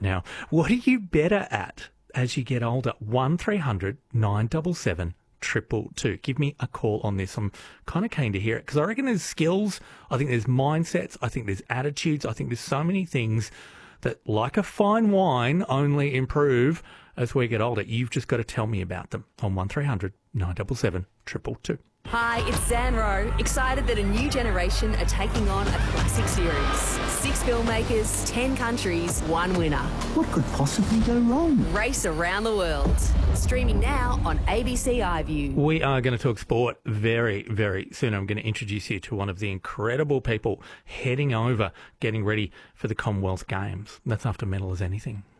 now. What are you better at as you get older? 1300 977 222. Give me a call on this. I'm kind of keen to hear it because I reckon there's skills, I think there's mindsets, I think there's attitudes, I think there's so many things that, like a fine wine, only improve as we get older. You've just got to tell me about them on 1300 977 222. Hi, it's Zanro. Excited that a new generation are taking on a classic series. 6 filmmakers, 10 countries, 1 winner. What could possibly go wrong? Race around the world. Streaming now on ABC iView. We are going to talk sport very, very soon. I'm going to introduce you to one of the incredible people heading over, getting ready for the Commonwealth Games. That's after Mental as Anything.